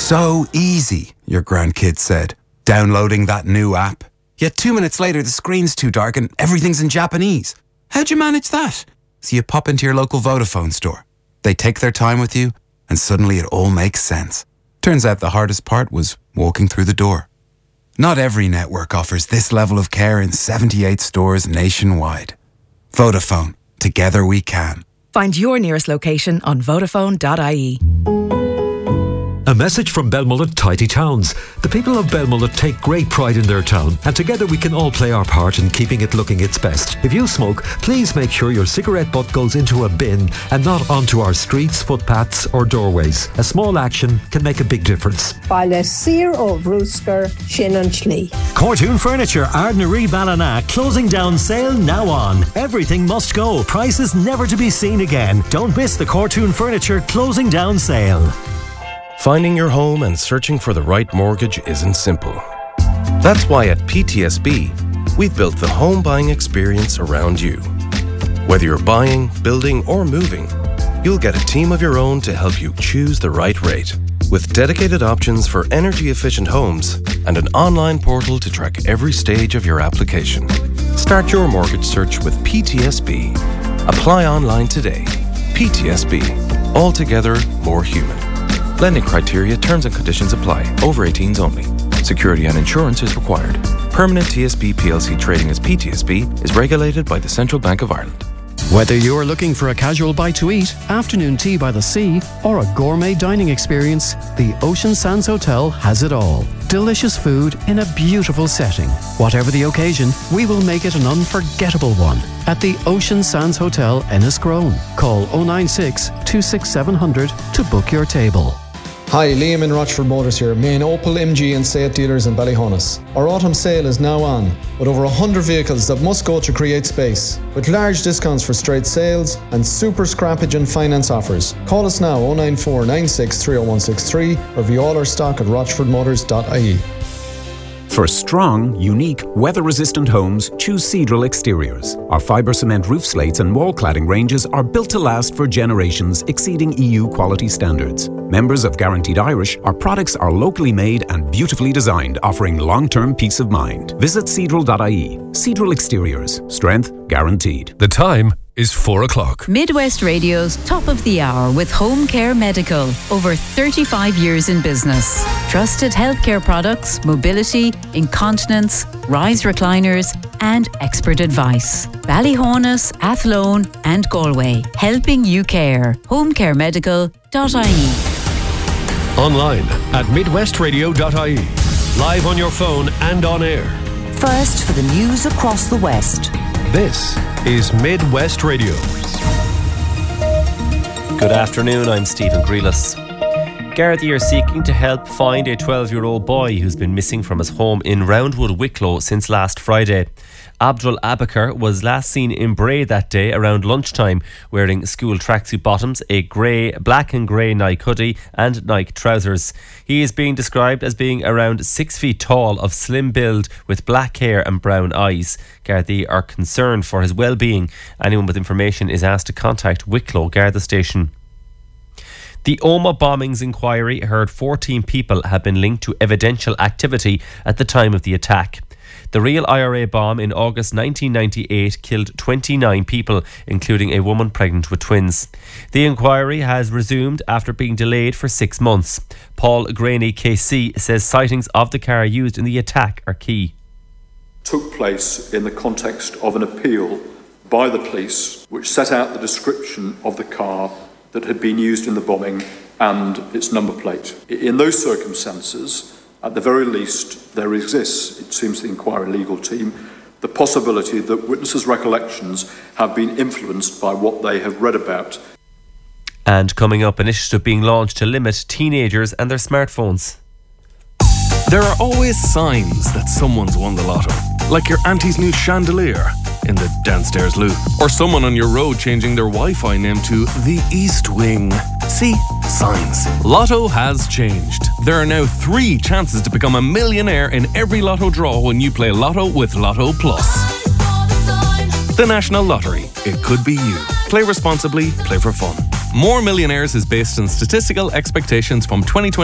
So easy, your grandkid said, downloading that new app. Yet 2 minutes later, the screen's too dark and everything's in Japanese. How'd you manage that? So you pop into your local Vodafone store. They take their time with you, and suddenly it all makes sense. Turns out the hardest part was walking through the door. Not every network offers this level of care in 78 stores nationwide. Vodafone. Together we can. Find your nearest location on Vodafone.ie. A message from Belmullet Tidy Towns. The people of Belmullet take great pride in their town, and together we can all play our part in keeping it looking its best. If you smoke, please make sure your cigarette butt goes into a bin and not onto our streets, footpaths or doorways. A small action can make a big difference. Baile Sir o Vrúscar Shinnon Shlee. Cortoon Furniture, Ardnaree Ballina, closing down sale now on. Everything must go. Prices never to be seen again. Don't miss the Cortoon Furniture closing down sale. Finding your home and searching for the right mortgage isn't simple. That's why at PTSB, we've built the home buying experience around you. Whether you're buying, building, or moving, you'll get a team of your own to help you choose the right rate. With dedicated options for energy-efficient homes and an online portal to track every stage of your application. Start your mortgage search with PTSB. Apply online today. PTSB. Altogether more human. Lending criteria, terms and conditions apply. Over 18s only. Security and insurance is required. Permanent TSB PLC trading as PTSB is regulated by the Central Bank of Ireland. Whether you're looking for a casual bite to eat, afternoon tea by the sea, or a gourmet dining experience, the Ocean Sands Hotel has it all. Delicious food in a beautiful setting. Whatever the occasion, we will make it an unforgettable one. At the Ocean Sands Hotel, Enniscrone. Call 096 26700 to book your table. Hi, Liam in Rochford Motors here, main Opel, MG and Seat dealers in Ballyhonus. Our autumn sale is now on, with over 100 vehicles that must go to create space, with large discounts for straight sales and super scrappage and finance offers. Call us now 094 96 30163 or view all our stock at rochfordmotors.ie. For strong, unique, weather-resistant homes, choose Seadrill Exteriors. Our fibre cement roof slates and wall cladding ranges are built to last for generations, exceeding EU quality standards. Members of Guaranteed Irish, our products are locally made and beautifully designed, offering long-term peace of mind. Visit Seadrill.ie. Seadrill Exteriors. Strength guaranteed. The time is 4 o'clock. Midwest Radio's Top of the Hour with Home Care Medical. Over 35 years in business. Trusted healthcare products, mobility, incontinence, rise recliners and expert advice. Ballyhonus, Athlone and Galway. Helping you care. homecaremedical.ie. Online at midwestradio.ie. Live on your phone and on air. First for the news across the West. This is Midwest Radio. Good afternoon, I'm Stephen Grealis. Gardaí are seeking to help find a 12-year-old boy who's been missing from his home in Roundwood, Wicklow since last Friday. Abdul Abakar was last seen in Bray that day around lunchtime, wearing school tracksuit bottoms, a black and grey Nike hoodie and Nike trousers. He is being described as being around 6 feet tall, of slim build, with black hair and brown eyes. Gardaí are concerned for his well-being. Anyone with information is asked to contact Wicklow Garda Station. The Omagh bombings inquiry heard 14 people have been linked to evidential activity at the time of the attack. The real IRA bomb in August 1998 killed 29 people, including a woman pregnant with twins. The inquiry has resumed after being delayed for 6 months. Paul Graney KC says sightings of the car used in the attack are key. Took place in the context of an appeal by the police which set out the description of the car that had been used in the bombing and its number plate. In those circumstances, at the very least, there exists, it seems to the inquiry legal team, the possibility that witnesses' recollections have been influenced by what they have read about. And coming up, an initiative being launched to limit teenagers and their smartphones. There are always signs that someone's won the lotto, like your auntie's new chandelier in the downstairs loo, or someone on your road changing their Wi-Fi name to the East Wing. See? Signs. Lotto has changed. There are now 3 chances to become a millionaire in every lotto draw when you play Lotto with Lotto Plus. The National Lottery. It could be you. Play responsibly, play for fun. More Millionaires is based on statistical expectations from 2020.